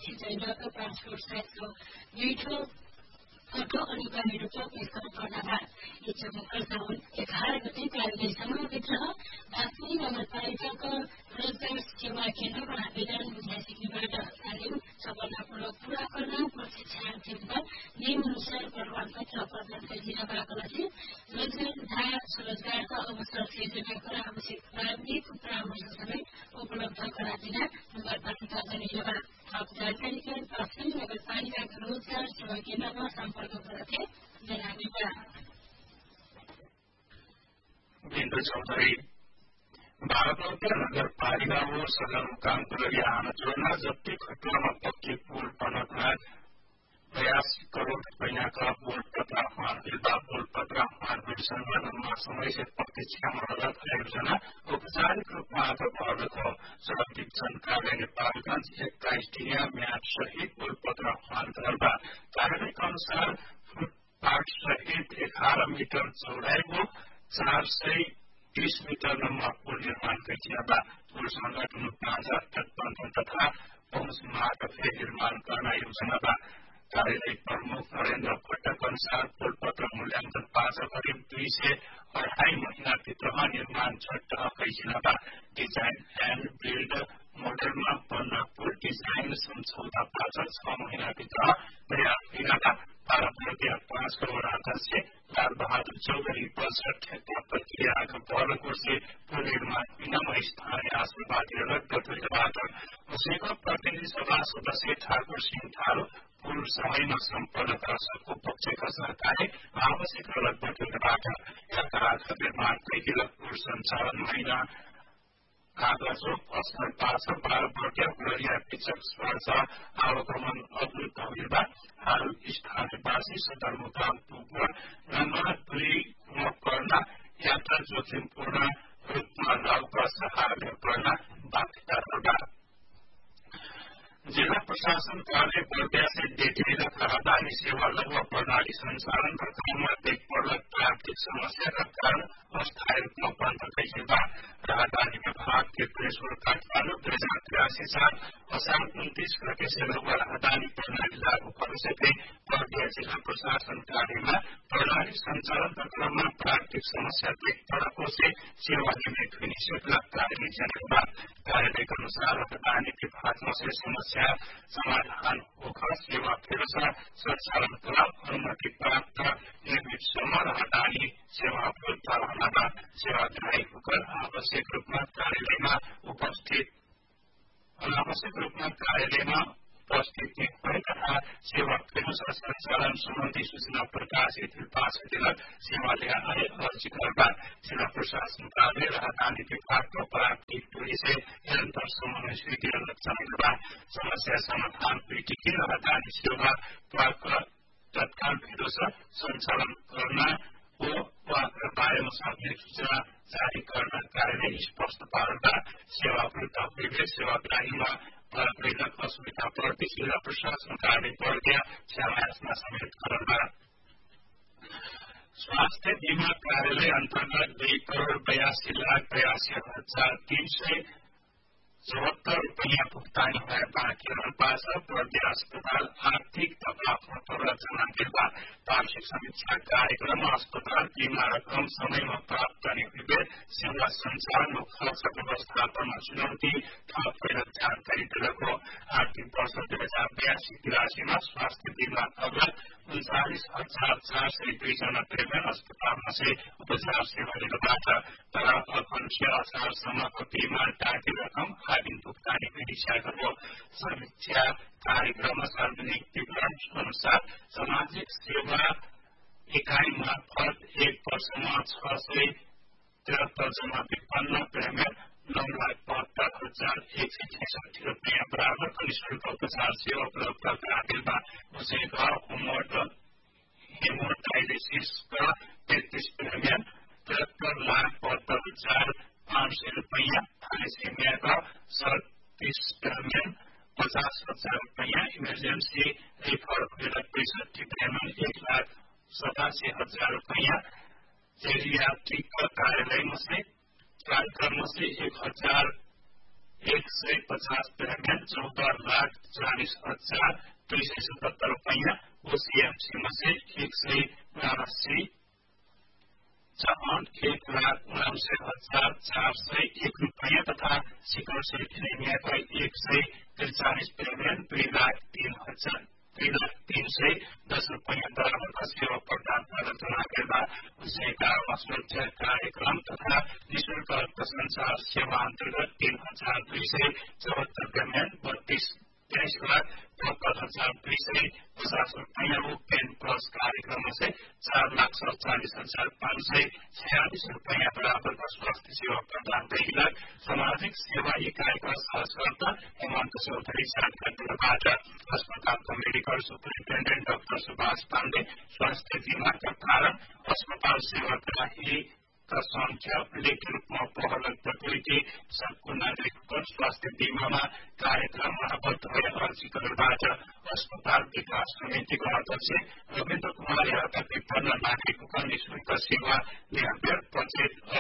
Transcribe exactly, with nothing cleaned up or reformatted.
त्यसपछि चाहिँ पासपोर्ट साइजको दुईटो फोटो अनि कमेन्ट पेश गर्नुपर्दा यी चमकलका हुन् एघार गते कार्यक्रमभित्र बागमती नगरपालिकाको रोजगार सेवा केन्द्रमा आवेदन विद्यार्थीबाट तालिम सफलतापूर्वक पूरा गर्न प्रशिक्षणार्थीहरूलाई नियमअनुसार प्रमाणपत्र प्रदान गरिदिनका लागि रोजगार तथा स्वरोजगारका अवसर सृजनाको आवश्यक प्राविधिक परामर्श समेत उपलब्ध गराइदिन नगरपालिका जनसेवा थप जानकारी बागमती नगरपालिकाका रोजगार सेवा केन्द्रमा सम्पर्क गर्थे जनाइदिन्छ। बिन्दु चौधरी बागमती नगरपालिका हो सदरमुकाम गरी आना जोड़ना जबकि खतरा पक्की पुल बनना प्रयास करोड़ रुपया का पुल पत्र आह्वान पुल पत्र आह्वान लंबा समय से प्रतीक्षा मदद आयोजना औपचारिक रूप में आगे बढ़ेको सड़क जानकारी नेपालगंज एक्काइस टिया म्याद सहित पुल पत्र आह्वान गर्दा कार्यालय अनुसार फुटपाथ सहित एघार मीटर चौड़ाई चार सय तीस मीटर लम्बा पुल निर्माण गरिएका पुल संगठन पाँच तटबन्ध तथा पहुंच मार्ग निर्माण गर्न योजना कार्यालय प्रमुख नरेन्द्र भट्टक अनुसार पुल पत्र मूल्यांकन पाँच करीब दुई से अढ़ाई महीना भित्रमा निर्माण झट्ट कैसिनका डिजाइन एंड बिल्ड मोडलमा बन्न पुल डिजाइन सम्झौता पाँच छ महीना भित्र तयार हुनका भारतीय पाँच करोड़ अध्यक्ष लाल बहादुर चौधरी बजट ठेक्का प्रक्रिया बलको से पुल निर्माण हुनमा स्थानीय आशावादी गठबन्धनबाट उसैको प्रतिनिधि सभा सदस्य ठाकुर सिंह थारू पुल समयमा सम्पन्न गर्न सक्ने पक्षका सरकारले आवश्यक रगत बटुलबाट यातायात निर्माण कैदिल पुल सञ्चालन महिना कागज असल पाँच बाह्र वर्गीय गुरिया पिचक स्पर्शा आवागमन अद्भुत भइरहँदा हाल स्थानीयवासी सदरमुकाम पुगमा लम्बा दूरीमा पर्न यात्रा जोखिमपूर्ण रूपमा लाउका सहारा पर्न बाध्यता जिला प्रशासन कार्य बर्दिया से डेटेल राहदानी सेवा लघु प्रणाली संचालन प्रक्रिया देखपल्ट ट्राफिक समस्या का कारण अस्थायी रूप में बंद कैसेबा राहदानी विभाग के प्रेस काठमाडौँ दुई हजार तिरासी साल असार उन्तीस गते से लघु राहदानी प्रणाली लागू भइसके बर्दिया जिला प्रशासन कार्यमा प्रणाली संचालन क्रममा ट्राफिक समस्या देखपल्टको से सेवा निमित्त हुने सेवा कार्यालय जनेवा कार्यालय अनुसार राहदानी विभागमा से समस्या समाधान होकर सेवा फिर संचालन कर अनुमति प्राप्त निर्मित समय राहदानी सेवा उपलब्ध रहना सेवाग्राही होकर आवश्यक रूप में कार्यालय में उपस्थित अनावश्यक रूप में कार्यालय में उपस्थित हुए तथा सेवा फिर संचालन संबंधी सूचना प्रकाशित पास तिलक सेवा आए अर्जी करना जिला प्रशासन कार्यालय राहदानी विभाग को प्राप्तिक टोली से निरंतर समन्वय स्वीकृत समस्या समाधान पीटिकी राहदानी सेवा तत्काल भरोसा संचालन करना हो बारेमा सार्वजनिक सूचना जारी गर्न कार्यालय स्पष्ट पार्दा सेवा उपलब्ध हुने सेवाग्राहीमा परिणत असुविधा प्रति जिला प्रशासन कार्यालय बर्दिया छ्यामासमा समेत करना स्वास्थ्य बीमा कार्यालय अंतर्गत दुई करोड़ बयासी लाख बयासी हजार तीन सय चौहत्तर रुपया भुक्तानी भए बाँकी रहन्छ बर्दिया अस्पताल आर्थिक दबावमा पर्न जनादेवा वार्षिक समीक्षा कार्यक्रममा अस्पताल बीमा रकम समयमा प्राप्त हुने सेवा संचालन र खर्च व्यवस्थापनमा चुनौती थप गर्न जानकारी दिएको आर्थिक वर्ष दुई हजार बयासी तिरासीमा स्वास्थ्य बीमा अग्रत उन्चालिस हजार चार सय दुई जना प्रेमी अस्पतालमा से उपचार सेवा लिनबाट तर अखण्ड असारसम्मको बीमा टाँकी रकम आदिम भुक्तानी गरिसकेको समीक्षा कार्यक्रममा सार्वजनिक विवरण अनुसार सामाजिक सेवा इकाई मार्फत एक वर्षमा छ सय तिहत्तर जना विपन्न प्रेमी नौ लाख बहत्तर हजार एक सय छैसठी रुपियाँ बराबर निःशुल्क उपचार सेवा उपलब्ध गराइदिँदा उसैका हेमोडायलिसिसका तेत्तीस प्रेमी तिहत्तर लाख बहत्तर हजार पाँच सय रुपियाँ थैलेसेमियाका सड़तीस प्रेमी पचास हजार रुपियाँ इमरजेंसी रेफर हुएर पैंसठी प्रेमी एक लाख सतासी हजार रुपियाँ जेरियाट्रिक कार्यालय में से कार्यक्रम से एक हजार एक सय पचास पेमेन्ट चौध लाख चालिस हजार दुई सय सतहत्तर रुपियाँ ओसीएमसीमा चाहिँ एक सय उनासी चौवन एक लाख उनासी हजार चार सय एक रुपियाँ तथा सिक्योर एनिमियालाई एक सय त्रिचालिस पेमेन्ट दुई लाख तीन हजार दुई लाख तीन सय दस रुपियाँ बराबरका सेवा प्रदान गर्न गर्दा विषयका सुरक्षा कार्यक्रम तथा निःशुल्क रक्त संचार सेवा अन्तर्गत तीन हजार दुई सय चौहत्तर पेमेन्ट बत्तीस तेइस लाख चौहत्तर हजार दुई सय पचास रुपियाँ हो। पेन प्लस कार्यक्रममा चाहिँ चार लाख सडचालिस हजार पाँच सय छयालिस रुपियाँ बराबरका स्वास्थ्य सेवा प्रदान गरिँदा सामाजिक सेवा इकाइका सहकर्ता हेमन्त चौधरी जानकारीबाट अस्पतालका medical superintendent doctor Subhash Pandey स्वास्थ्य बीमाका कारण अस्पताल सेवाग्राही का संख्या उल्लेख्य रूपमा उपलब्ध प्रकृति सबको नागरिकको स्वास्थ्य बीमामा कार्यक्रममा आबद्ध भए अर्जी गरेबाट अस्पताल विकास समितिको अध्यक्ष रविन्द्र कुमार यादव विपन्न नागरिकको निःशुल्क सेवा निर्भर प्रचेत